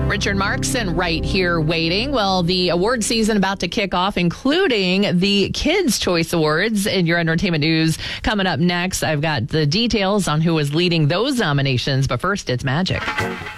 Richard Markson right here waiting. Well, the award season about to kick off, including the Kids' Choice Awards. In your entertainment news coming up next, I've got the details on who is leading those nominations. But first, it's magic.